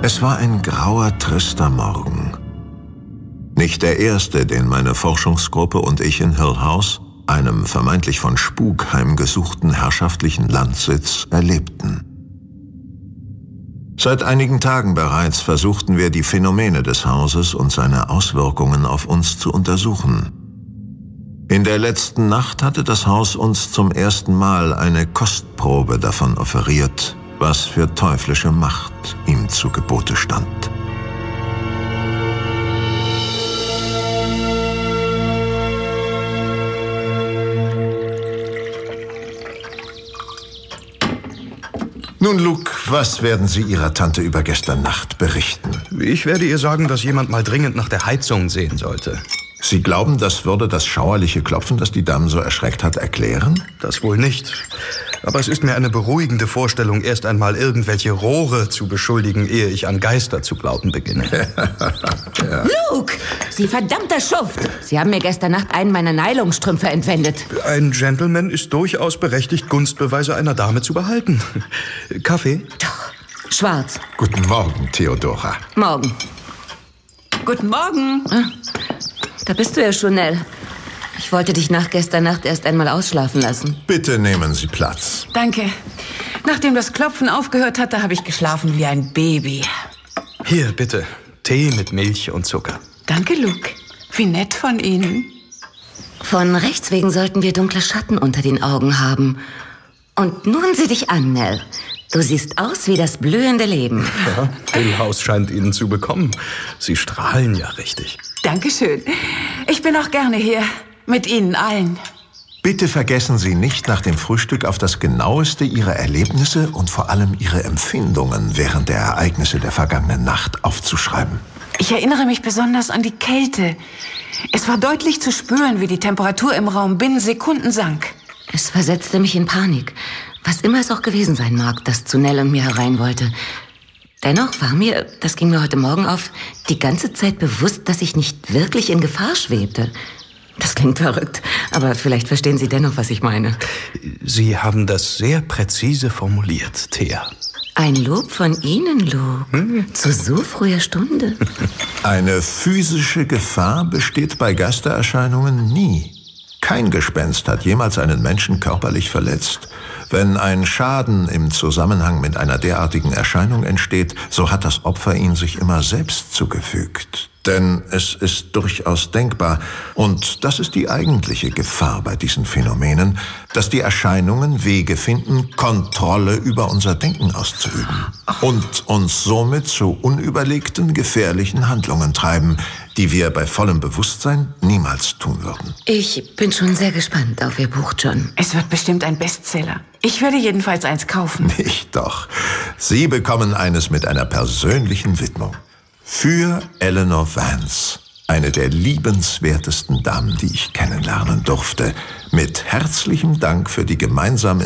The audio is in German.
Es war ein grauer, trister Morgen. Nicht der erste, den meine Forschungsgruppe und ich in Hill House, einem vermeintlich von Spuk heimgesuchten herrschaftlichen Landsitz, erlebten. Seit einigen Tagen bereits versuchten wir, die Phänomene des Hauses und seine Auswirkungen auf uns zu untersuchen. In der letzten Nacht hatte das Haus uns zum ersten Mal eine Kostprobe davon offeriert, was für teuflische Macht ihm zu Gebote stand. Nun, Luke, was werden Sie Ihrer Tante über gestern Nacht berichten? Ich werde ihr sagen, dass jemand mal dringend nach der Heizung sehen sollte. Sie glauben, das würde das schauerliche Klopfen, das die Dame so erschreckt hat, erklären? Das wohl nicht. Aber es ist mir eine beruhigende Vorstellung, erst einmal irgendwelche Rohre zu beschuldigen, ehe ich an Geister zu glauben beginne. Ja. Luke, Sie verdammter Schuft! Sie haben mir gestern Nacht einen meiner Nylonstrümpfe entwendet. Ein Gentleman ist durchaus berechtigt, Gunstbeweise einer Dame zu behalten. Kaffee? Doch, schwarz. Guten Morgen, Theodora. Morgen. Guten Morgen. Da bist du ja schon, Nell. Ich wollte dich nach gestern Nacht erst einmal ausschlafen lassen. Bitte nehmen Sie Platz. Danke. Nachdem das Klopfen aufgehört hatte, habe ich geschlafen wie ein Baby. Hier, bitte. Tee mit Milch und Zucker. Danke, Luke. Wie nett von Ihnen. Von rechts wegen sollten wir dunkle Schatten unter den Augen haben. Und nun sieh dich an, Nell. Du siehst aus wie das blühende Leben. Ja, Hill House scheint Ihnen zu bekommen. Sie strahlen ja richtig. Dankeschön. Ich bin auch gerne hier. Mit Ihnen allen. Bitte vergessen Sie nicht, nach dem Frühstück auf das Genaueste Ihrer Erlebnisse und vor allem Ihre Empfindungen während der Ereignisse der vergangenen Nacht aufzuschreiben. Ich erinnere mich besonders an die Kälte. Es war deutlich zu spüren, wie die Temperatur im Raum binnen Sekunden sank. Es versetzte mich in Panik. Was immer es auch gewesen sein mag, das zu Nell und mir herein wollte. Dennoch war mir, das ging mir heute Morgen auf, die ganze Zeit bewusst, dass ich nicht wirklich in Gefahr schwebte. Das klingt verrückt, aber vielleicht verstehen Sie dennoch, was ich meine. Sie haben das sehr präzise formuliert, Thea. Ein Lob von Ihnen, Luke. Zu so früher Stunde. Eine physische Gefahr besteht bei Geistererscheinungen nie. Kein Gespenst hat jemals einen Menschen körperlich verletzt. Wenn ein Schaden im Zusammenhang mit einer derartigen Erscheinung entsteht, so hat das Opfer ihn sich immer selbst zugefügt. Denn es ist durchaus denkbar, und das ist die eigentliche Gefahr bei diesen Phänomenen, dass die Erscheinungen Wege finden, Kontrolle über unser Denken auszuüben und uns somit zu unüberlegten, gefährlichen Handlungen treiben, die wir bei vollem Bewusstsein niemals tun würden. Ich bin schon sehr gespannt auf Ihr Buch, John. Es wird bestimmt ein Bestseller. Ich werde jedenfalls eins kaufen. Nicht doch. Sie bekommen eines mit einer persönlichen Widmung. Für Eleanor Vance, eine der liebenswertesten Damen, die ich kennenlernen durfte. Mit herzlichem Dank für die gemeinsame